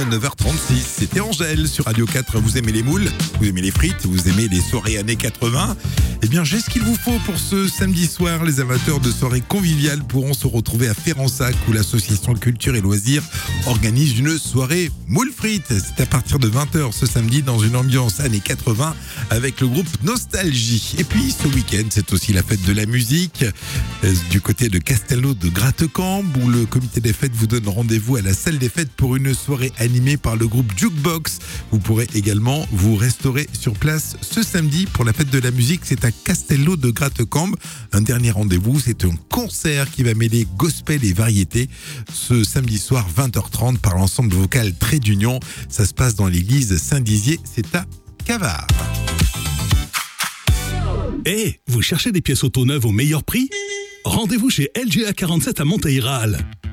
9h36. C'était Angèle sur Radio 4. Vous aimez les moules, vous aimez les frites, vous aimez les soirées années 80. Eh bien, j'ai ce qu'il vous faut pour ce samedi soir. Les amateurs de soirées conviviales pourront se retrouver à Férensac où l'association Culture et Loisirs organise une soirée moules frites. C'est à partir de 20h ce samedi dans une ambiance années 80 avec le groupe Nostalgie. Et puis ce week-end, c'est aussi la fête de la musique du côté de Castelnau de Grattecambe où le comité des fêtes vous donne rendez-vous à la salle des fêtes pour une soirée animée par le groupe Jukebox. Vous pourrez également vous restaurer sur place ce samedi pour la fête de la musique. C'est à Castelnau de Grattecambe. Un dernier rendez-vous, c'est un concert qui va mêler gospel et variété ce samedi soir 20h30 par l'ensemble vocal Trait d'Union. Ça se passe dans l'église Saint-Dizier, c'est à Cavard. Vous cherchez des pièces auto neuves au meilleur prix ? Rendez-vous chez LGA 47 à Montehiral.